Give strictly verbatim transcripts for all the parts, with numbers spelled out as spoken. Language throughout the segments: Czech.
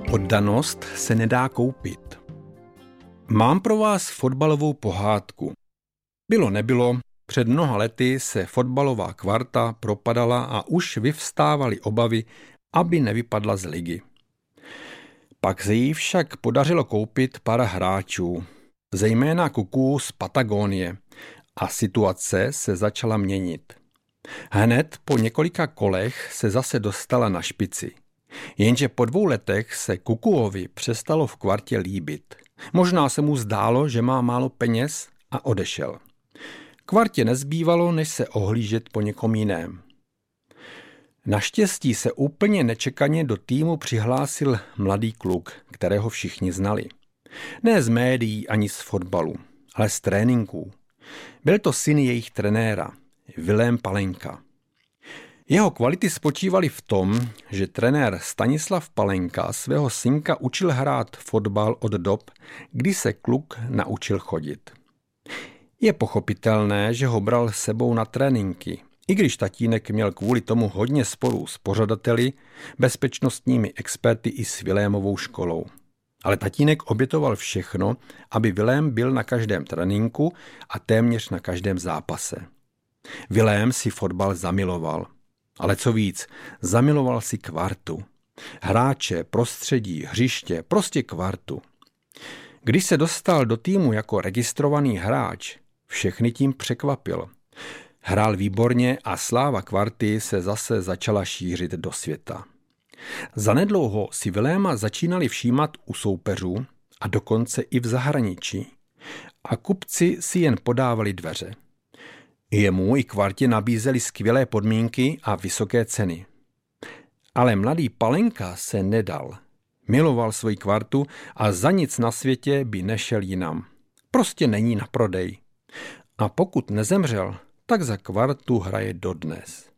Oddanost se nedá koupit. Mám pro vás fotbalovou pohádku. Bylo nebylo, před mnoha lety se fotbalová kvarta propadala a už vyvstávaly obavy, aby nevypadla z ligy. Pak se jí však podařilo koupit pár hráčů, zejména kuků z Patagonie, a situace se začala měnit. Hned po několika kolech se zase dostala na špici. Jenže po dvou letech se Kukuovi přestalo v kvartě líbit. Možná se mu zdálo, že má málo peněz, a odešel. Kvartě nezbývalo, než se ohlížet po někom jiném. Naštěstí se úplně nečekaně do týmu přihlásil mladý kluk, kterého všichni znali. Ne z médií ani z fotbalu, ale z tréninků. Byl to syn jejich trenéra, Vilém Palenka. Jeho kvality spočívaly v tom, že trenér Stanislav Palenka svého synka učil hrát fotbal od dob, kdy se kluk naučil chodit. Je pochopitelné, že ho bral s sebou na tréninky, i když tatínek měl kvůli tomu hodně sporů s pořadateli, bezpečnostními experty i s Vilémovou školou. Ale tatínek obětoval všechno, aby Vilém byl na každém tréninku a téměř na každém zápase. Vilém si fotbal zamiloval. Ale co víc, zamiloval si kvartu. Hráče, prostředí, hřiště, prostě kvartu. Když se dostal do týmu jako registrovaný hráč, všechny tím překvapil. Hrál výborně a sláva kvarty se zase začala šířit do světa. Zanedlouho si Viléma začínali všímat u soupeřů a dokonce i v zahraničí. A kupci si jen podávali dveře. Jemu i kvartě nabízeli skvělé podmínky a vysoké ceny. Ale mladý Palenka se nedal. Miloval svoji kvartu a za nic na světě by nešel jinam. Prostě není na prodej. A pokud nezemřel, tak za kvartu hraje dodnes.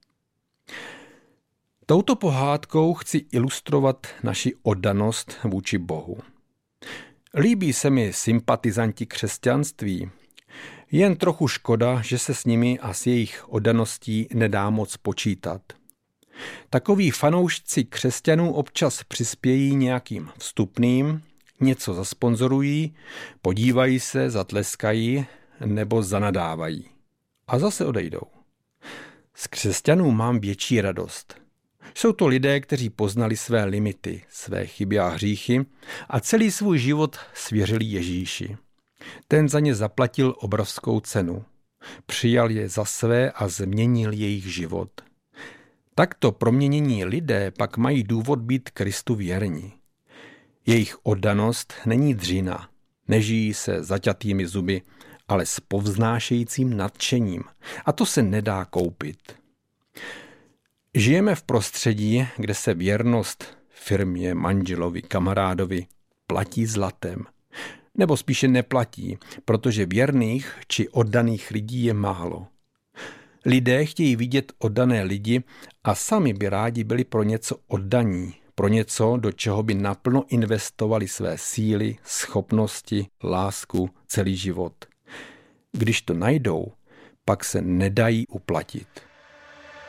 Touto pohádkou chci ilustrovat naši oddanost vůči Bohu. Líbí se mi sympatizanti křesťanství, jen trochu škoda, že se s nimi a s jejich oddaností nedá moc počítat. Takoví fanoušci křesťanů občas přispějí nějakým vstupným, něco zasponzorují, podívají se, zatleskají nebo zanadávají. A zase odejdou. Z křesťanů mám větší radost. Jsou to lidé, kteří poznali své limity, své chyby a hříchy a celý svůj život svěřili Ježíši. Ten za ně zaplatil obrovskou cenu. Přijal je za své a změnil jejich život. Takto proměnění lidé pak mají důvod být Kristu věrní. Jejich oddanost není dřina, nežijí se zaťatými zuby, ale s povznášejícím nadšením. A to se nedá koupit. Žijeme v prostředí, kde se věrnost firmě, manželovi, kamarádovi platí zlatem. Nebo spíše neplatí, protože věrných či oddaných lidí je málo. Lidé chtějí vidět oddané lidi a sami by rádi byli pro něco oddaní, pro něco, do čeho by naplno investovali své síly, schopnosti, lásku, celý život. Když to najdou, pak se nedají uplatit.